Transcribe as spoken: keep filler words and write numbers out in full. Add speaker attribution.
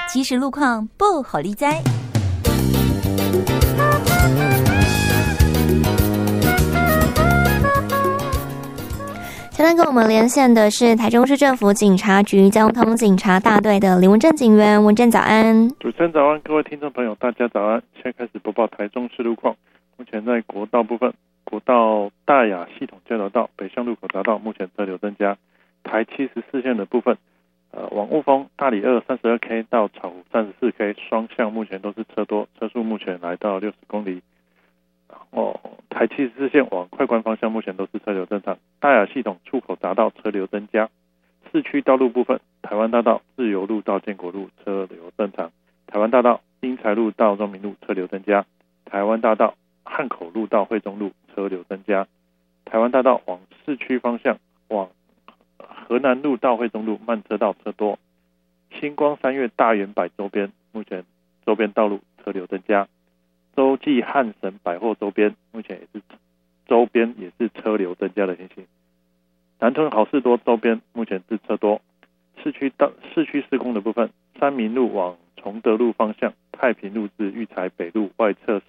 Speaker 1: 即时路况不好利哉。
Speaker 2: 现在跟我们连线的是台中市政府警察局交通警察大队的林文正警员，文正早安。
Speaker 3: 主持人早安，各位听众朋友大家早安。现在开始播报台中市路况。目前在国道部分，国道大雅系统交流道北向路口匝道目前车流增加。台七十四线的部分，呃，往雾峰大里二三十二 K 到草湖三十四 K 双向目前都是车多，车速目前来到六十公里。哦，台七十四线往快关方向目前都是车流正常。大雅系统出口匝道车流增加。市区道路部分，台湾大道自由路到建国路车流正常。台湾大道英才路到荣民路车流增加。台湾大道汉口路到惠中路车流增加。台湾大道往市区方向往河南路到惠中路慢车道车多。星光三月大圆柏周边目前周边道路车流增加。洲际汉神百货周边目前也是周边也是车流增加的情形。南屯好事多周边目前是车多。市区到市区施工的部分，三民路往崇德路方向太平路至育才北路外侧